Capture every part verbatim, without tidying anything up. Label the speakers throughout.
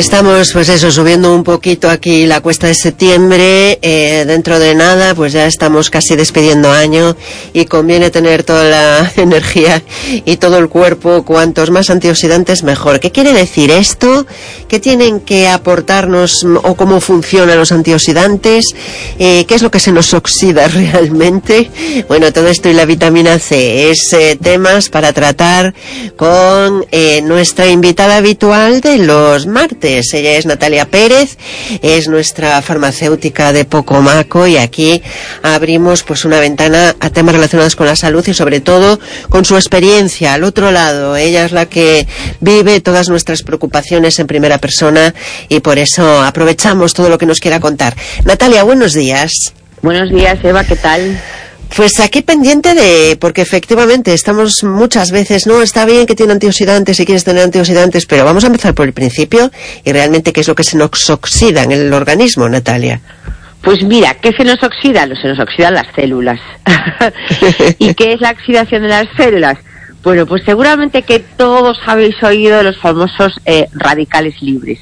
Speaker 1: Estamos, pues eso, subiendo un poquito aquí la cuesta de septiembre. Eh, dentro de nada, pues ya estamos casi despidiendo año y conviene tener toda la energía y todo el cuerpo, cuantos más antioxidantes mejor. ¿Qué quiere decir esto? ¿Qué tienen que aportarnos o cómo funcionan los antioxidantes? Eh, ¿Qué es lo que se nos oxida realmente? Bueno, todo esto y la vitamina C es eh, temas para tratar con eh, nuestra invitada habitual de los martes. Ella es Natalia Pérez, es nuestra farmacéutica de Pocomaco, y aquí abrimos pues una ventana a temas relacionados con la salud y sobre todo con su experiencia al otro lado. Ella es la que vive todas nuestras preocupaciones en primera persona y por eso aprovechamos todo lo que nos quiera contar. Natalia, buenos días.
Speaker 2: Buenos días, Eva, ¿qué tal?
Speaker 1: Pues aquí pendiente de, porque efectivamente estamos muchas veces, no, está bien que tiene antioxidantes si quieres tener antioxidantes, pero vamos a empezar por el principio y realmente qué es lo que se nos oxida en el organismo, Natalia.
Speaker 2: Pues mira, ¿qué se nos oxida? Se nos oxidan las células. ¿Y qué es la oxidación de las células? Bueno, pues seguramente que todos habéis oído de los famosos eh, radicales libres.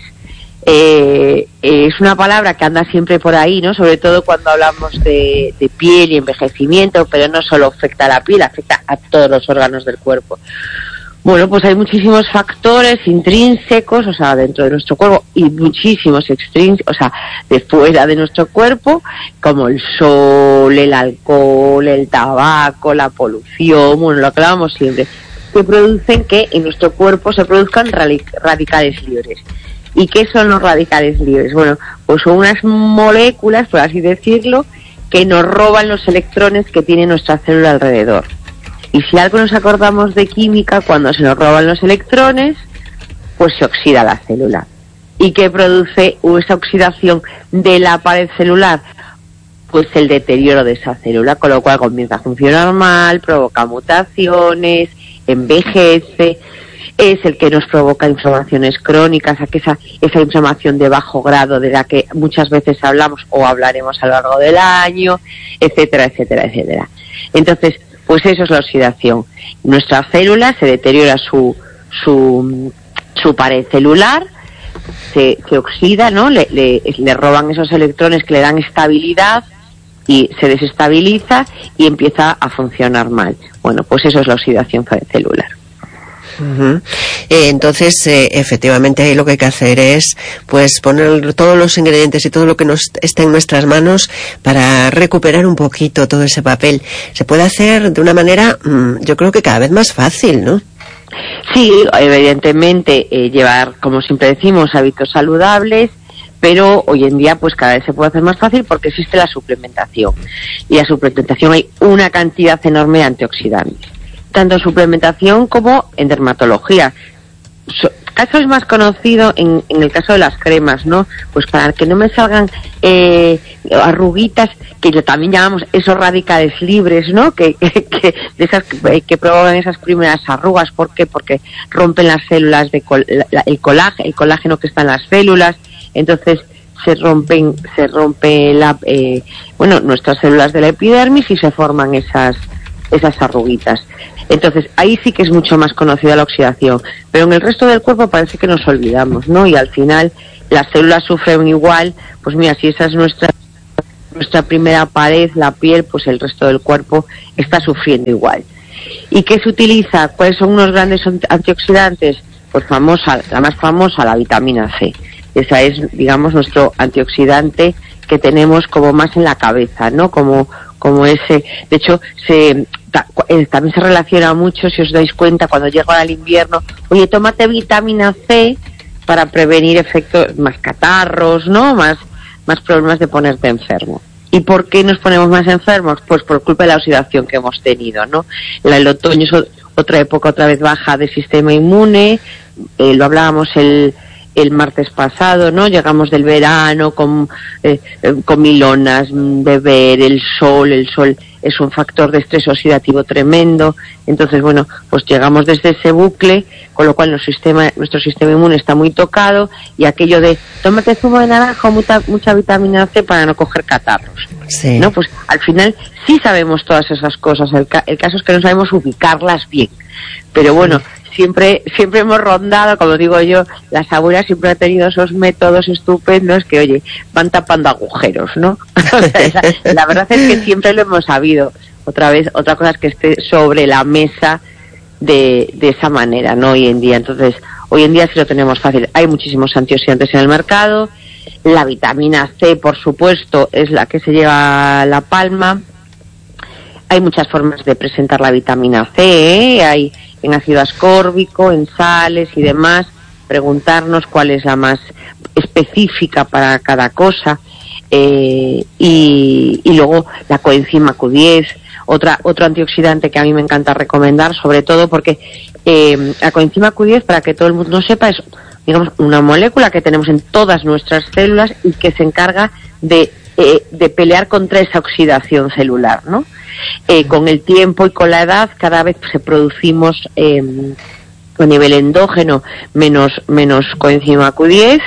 Speaker 2: Eh, eh, es una palabra que anda siempre por ahí, ¿no? Sobre todo cuando hablamos de, de piel y envejecimiento, pero no solo afecta a la piel, afecta a todos los órganos del cuerpo. Bueno, pues hay muchísimos factores intrínsecos, o sea, dentro de nuestro cuerpo, y muchísimos extrínsecos, o sea, de fuera de nuestro cuerpo, como el sol, el alcohol, el tabaco, la polución, bueno, lo que hablamos siempre, que producen que en nuestro cuerpo se produzcan radicales libres. ¿Y qué son los radicales libres? Bueno, pues son unas moléculas, por así decirlo, que nos roban los electrones que tiene nuestra célula alrededor. Y si algo nos acordamos de química, cuando se nos roban los electrones, pues se oxida la célula. ¿Y qué produce esa oxidación de la pared celular? Pues el deterioro de esa célula, con lo cual comienza a funcionar mal, provoca mutaciones, envejece. Es el que nos provoca inflamaciones crónicas, esa, esa inflamación de bajo grado de la que muchas veces hablamos o hablaremos a lo largo del año, etcétera, etcétera, etcétera. Entonces, pues eso es la oxidación. Nuestra célula se deteriora su su, su pared celular, se, se oxida, ¿no? Le, le, le roban esos electrones que le dan estabilidad y se desestabiliza y empieza a funcionar mal. Bueno, pues eso es la oxidación celular.
Speaker 1: Uh-huh. Eh, entonces, eh, efectivamente, ahí lo que hay que hacer es pues poner todos los ingredientes y todo lo que nos esté en nuestras manos para recuperar un poquito todo ese papel. Se puede hacer de una manera, mmm, yo creo que cada vez más fácil, ¿no?
Speaker 2: Sí, evidentemente, eh, llevar, como siempre decimos, hábitos saludables, pero hoy en día pues cada vez se puede hacer más fácil porque existe la suplementación. Y la suplementación hay una cantidad enorme de antioxidantes, tanto en suplementación como en dermatología. So, caso es más conocido en, en el caso de las cremas, ¿no? Pues para que no me salgan eh, arruguitas, que yo también llamamos esos radicales libres, ¿no? Que, que, que, de esas, que, que provocan esas primeras arrugas. ¿Por qué? Porque rompen las células, de col, la, el, colágeno, el colágeno que está en las células, entonces se rompen, se rompe la, eh, bueno, nuestras células de la epidermis y se forman esas, esas arruguitas. Entonces, ahí sí que es mucho más conocida la oxidación, pero en el resto del cuerpo parece que nos olvidamos, ¿no? Y al final las células sufren igual. Pues mira, si esa es nuestra nuestra primera pared, la piel, pues el resto del cuerpo está sufriendo igual. ¿Y qué se utiliza? ¿Cuáles son unos grandes antioxidantes? Pues famosa, la más famosa, la vitamina C. Esa es, digamos, nuestro antioxidante que tenemos como más en la cabeza, ¿no? Como como ese, de hecho, se ta, eh, también se relaciona mucho, si os dais cuenta, cuando llega el invierno, oye, tómate vitamina C para prevenir efectos, más catarros, ¿no? Más, más problemas de ponerte enfermo. ¿Y por qué nos ponemos más enfermos? Pues por culpa de la oxidación que hemos tenido, ¿no? El, el otoño es otra época otra vez baja del sistema inmune, eh, lo hablábamos el el martes pasado, ¿no? Llegamos del verano con, eh, con milonas, beber, el sol, el sol es un factor de estrés oxidativo tremendo. Entonces, bueno, pues llegamos desde ese bucle, con lo cual nuestro sistema, nuestro sistema inmune está muy tocado, y aquello de tómate zumo de naranja o mucha, mucha vitamina C para no coger catarros.
Speaker 1: Sí.
Speaker 2: ¿No? Pues al final sí sabemos todas esas cosas, el, ca- el caso es que no sabemos ubicarlas bien. Pero bueno, siempre siempre hemos rondado, como digo yo, las abuelas siempre han tenido esos métodos estupendos que, oye, van tapando agujeros, ¿no? O sea, la, la verdad es que siempre lo hemos sabido. Otra vez, otra cosa es que esté sobre la mesa de, de esa manera, ¿no? Hoy en día. Entonces, hoy en día sí lo tenemos fácil. Hay muchísimos antioxidantes en el mercado. La vitamina C, por supuesto, es la que se lleva la palma. Hay muchas formas de presentar la vitamina C, ¿eh? Hay en ácido ascórbico, en sales y demás. Preguntarnos cuál es la más específica para cada cosa. Eh, y, y luego la coenzima Q diez, otra otro antioxidante que a mí me encanta recomendar, sobre todo porque eh, la coenzima Q diez, para que todo el mundo sepa, es, digamos, una molécula que tenemos en todas nuestras células y que se encarga de, eh, de pelear contra esa oxidación celular, ¿no? Eh, con el tiempo y con la edad cada vez se producimos eh, a nivel endógeno menos menos coenzima Q diez.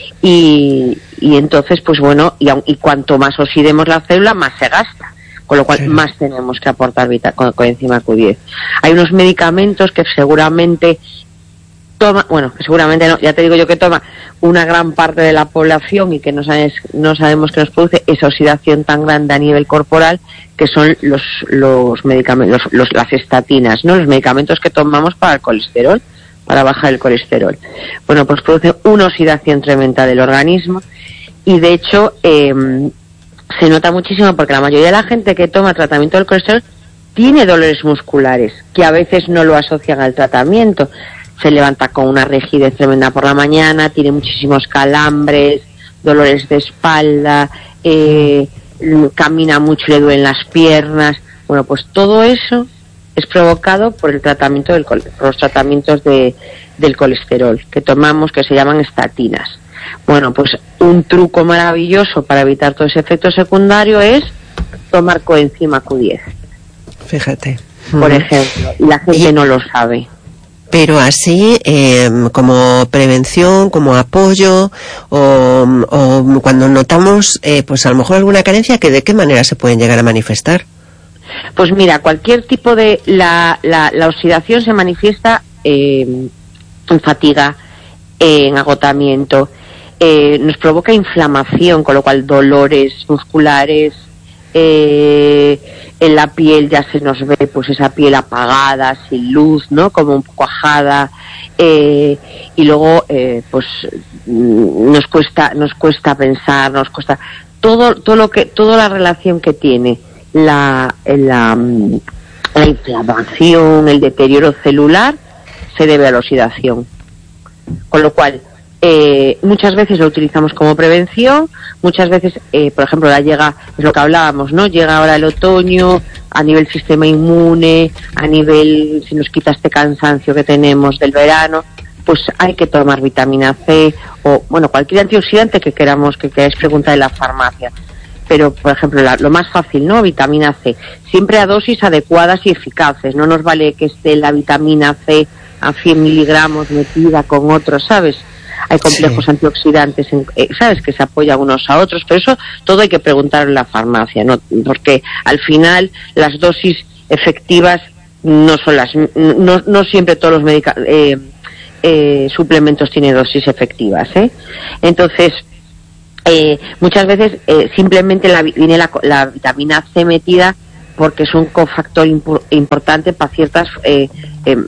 Speaker 2: Y, y entonces, pues bueno, y, y cuanto más oxidemos la célula, más se gasta, con lo cual sí, más tenemos que aportar vita, con, coenzima Q diez. Hay unos medicamentos que seguramente toma, bueno, que seguramente no, ya te digo yo que toma una gran parte de la población y que no, sabes, no sabemos que nos produce esa oxidación tan grande a nivel corporal, que son los los medicamentos, los, los, las estatinas, ¿no? Los medicamentos que tomamos para el colesterol, para bajar el colesterol. Bueno, pues produce una oxidación tremenda del organismo y de hecho eh, se nota muchísimo porque la mayoría de la gente que toma tratamiento del colesterol tiene dolores musculares que a veces no lo asocian al tratamiento. Se levanta con una rigidez tremenda por la mañana, tiene muchísimos calambres, dolores de espalda, eh, camina mucho y le duelen las piernas. Bueno, pues todo eso es provocado por el tratamiento del por los tratamientos de, del colesterol que tomamos, que se llaman estatinas. Bueno, pues un truco maravilloso para evitar todo ese efecto secundario es tomar coenzima Q diez.
Speaker 1: Fíjate.
Speaker 2: Por ejemplo, y la gente y, no lo sabe.
Speaker 1: Pero así, eh, como prevención, como apoyo, o, o cuando notamos, eh, pues a lo mejor alguna carencia, que ¿de qué manera se pueden llegar a manifestar?
Speaker 2: Pues mira, cualquier tipo de... La, la, la oxidación se manifiesta eh, en fatiga, eh, en agotamiento, eh, nos provoca inflamación, con lo cual dolores musculares, eh, en la piel ya se nos ve pues esa piel apagada, sin luz, ¿no? Como un poco ajada, eh, y luego eh, pues nos cuesta, nos cuesta pensar, nos cuesta todo, todo lo que, toda la relación que tiene La, la, la inflamación, el deterioro celular, se debe a la oxidación. Con lo cual, eh, muchas veces lo utilizamos como prevención, muchas veces, eh, por ejemplo, la llega, es lo que hablábamos, ¿no? Llega ahora el otoño, a nivel sistema inmune, a nivel, si nos quita este cansancio que tenemos del verano, pues hay que tomar vitamina C, o, bueno, cualquier antioxidante que queramos, que queráis preguntar en la farmacia. Pero, por ejemplo, la, lo más fácil, ¿no? Vitamina C. Siempre a dosis adecuadas y eficaces. No nos vale que esté la vitamina C a cien miligramos metida con otros, ¿sabes? Hay complejos sí. antioxidantes, en, eh, ¿sabes? Que se apoyan unos a otros. Pero eso todo hay que preguntar en la farmacia, ¿no? Porque al final las dosis efectivas no son las... No, no siempre todos los medica, eh, eh, suplementos tienen dosis efectivas, ¿eh? Entonces... Eh, muchas veces eh, simplemente la, viene la, la vitamina C metida porque es un cofactor impu- importante para ciertas eh, eh,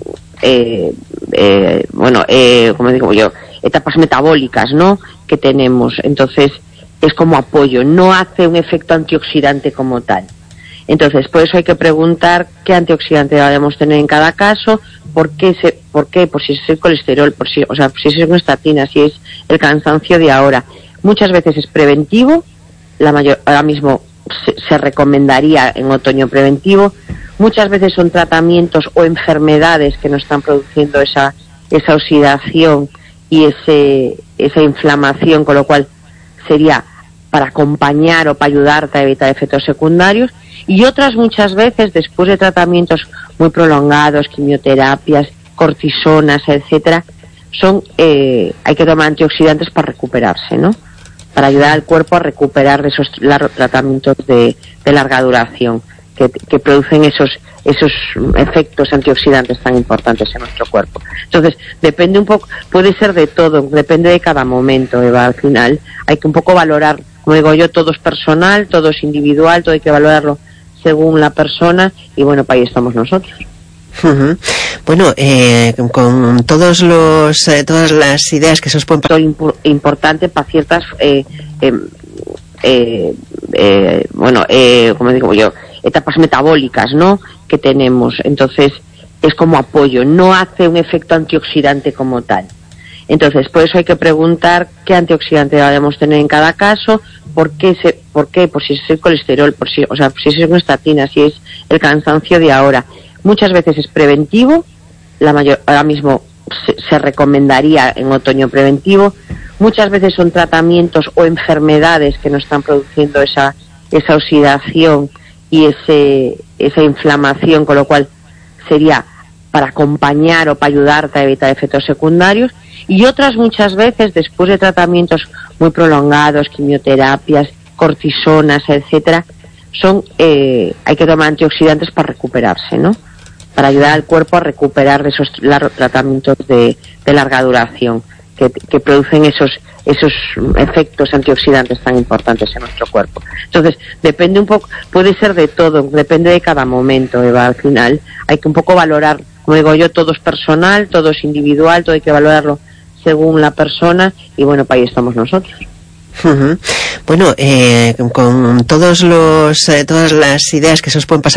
Speaker 2: eh, eh, bueno, eh, como digo yo, etapas metabólicas, ¿no? Que tenemos. Entonces es como apoyo, no hace un efecto antioxidante como tal. Entonces por eso hay que preguntar qué antioxidante debemos tener en cada caso, por qué, se, por qué, por si es el colesterol, por si, o sea, si es una estatina, si es el cansancio de ahora. Muchas veces es preventivo, la mayor, ahora mismo se, se recomendaría en otoño preventivo. Muchas veces son tratamientos o enfermedades que nos están produciendo esa esa oxidación y ese esa inflamación, con lo cual sería para acompañar o para ayudarte a evitar efectos secundarios. Y otras muchas veces, después de tratamientos muy prolongados, quimioterapias, cortisonas, etcétera, son eh, hay que tomar antioxidantes para recuperarse, ¿no? Para ayudar al cuerpo a recuperar de esos largos tratamientos de, de larga duración. que, que producen esos esos efectos antioxidantes tan importantes en nuestro cuerpo. Entonces, depende un poco, puede ser de todo, depende de cada momento, Eva. Al final hay que un poco valorar, como digo yo, todo es personal, todo es individual, todo hay que valorarlo según la persona, y bueno, para ahí estamos nosotros.
Speaker 1: Uh-huh. Bueno, eh, con todos los eh, todas las ideas que se os pueden...
Speaker 2: Imp- importante para ciertas eh, eh, eh, eh, bueno, eh, como digo yo, etapas metabólicas, ¿no?, que tenemos. Entonces es como apoyo, no hace un efecto antioxidante como tal. Entonces, por eso hay que preguntar qué antioxidante debemos tener en cada caso, por qué, se, por qué, por si es el colesterol, por si, o sea, si es una estatina, si es el cansancio de ahora. Muchas veces es preventivo, la mayor, ahora mismo se, se recomendaría en otoño preventivo. Muchas veces son tratamientos o enfermedades que nos están produciendo esa, esa oxidación y ese, esa inflamación, con lo cual sería para acompañar o para ayudarte a evitar efectos secundarios. Y otras muchas veces, después de tratamientos muy prolongados, quimioterapias, cortisonas, etcétera, son eh, hay que tomar antioxidantes para recuperarse, ¿no?, para ayudar al cuerpo a recuperar de esos largos tratamientos de, de larga duración que, que producen esos esos efectos antioxidantes tan importantes en nuestro cuerpo. Entonces, depende un poco, puede ser de todo, depende de cada momento, Eva. Al final hay que un poco valorar, como digo yo, todo es personal, todo es individual, todo hay que valorarlo según la persona, y bueno, para ahí estamos nosotros.
Speaker 1: Uh-huh. Bueno, eh, con todos los eh, todas las ideas que se os pueden pasar